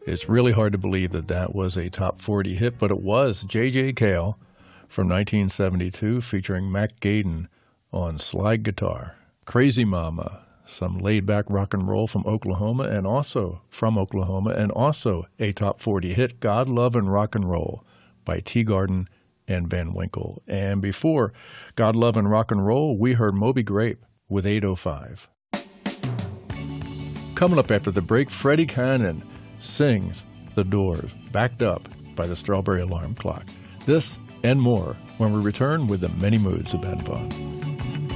It's really hard to believe that that was a top 40 hit, but it was. J.J. Cale from 1972 featuring Mac Gaden on slide guitar. Crazy Mama, some laid-back rock and roll from Oklahoma and also a top 40 hit, God, Love, and Rock and Roll by Teagarden and Van Winkle. And before God, Love, and Rock and Roll, we heard Moby Grape with 805. Coming up after the break, Freddie Cannon sings The Doors, backed up by the Strawberry Alarm Clock. This and more when we return with the many moods of Ben Vaughn.